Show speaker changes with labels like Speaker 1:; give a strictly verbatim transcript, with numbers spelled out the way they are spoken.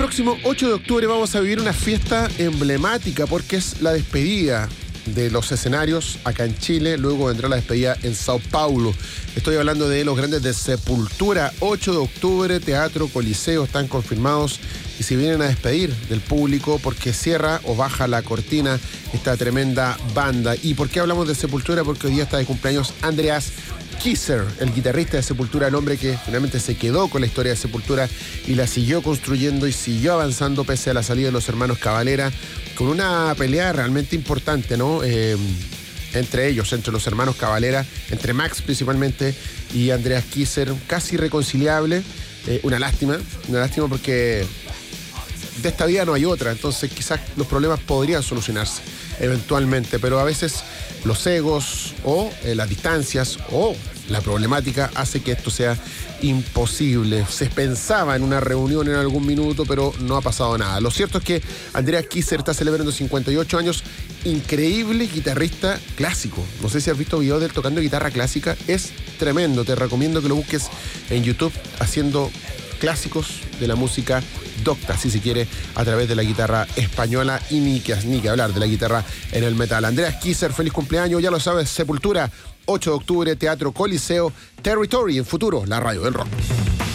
Speaker 1: próximo ocho de octubre vamos a vivir una fiesta emblemática porque es la despedida de los escenarios acá en Chile. Luego vendrá la despedida en Sao Paulo. Estoy hablando de los grandes de Sepultura. ocho de octubre, Teatro Coliseo, están confirmados y se vienen a despedir del público porque cierra o baja la cortina esta tremenda banda. ¿Y por qué hablamos de Sepultura? Porque hoy día está de cumpleaños Andreas Kisser, el guitarrista de Sepultura, el hombre que finalmente se quedó con la historia de Sepultura y la siguió construyendo y siguió avanzando pese a la salida de los hermanos Cavalera, con una pelea realmente importante, ¿no? Eh, entre ellos, entre los hermanos Cavalera, entre Max principalmente y Andreas Kisser, casi irreconciliable. Eh, una lástima, una lástima porque de esta vida no hay otra, entonces quizás los problemas podrían solucionarse eventualmente, pero a veces los egos o eh, las distancias o la problemática hace que esto sea imposible. Se pensaba en una reunión en algún minuto, pero no ha pasado nada. Lo cierto es que Andreas Kisser está celebrando cincuenta y ocho años, increíble guitarrista clásico. No sé si has visto videos de él tocando guitarra clásica, es tremendo. Te recomiendo que lo busques en YouTube haciendo clásicos de la música docta, si se quiere, a través de la guitarra española y ni que, ni que hablar de la guitarra en el metal. Andreas Kisser, feliz cumpleaños, ya lo sabes, Sepultura, ocho de octubre, Teatro Coliseo, Territory, en futuro, la radio del rock.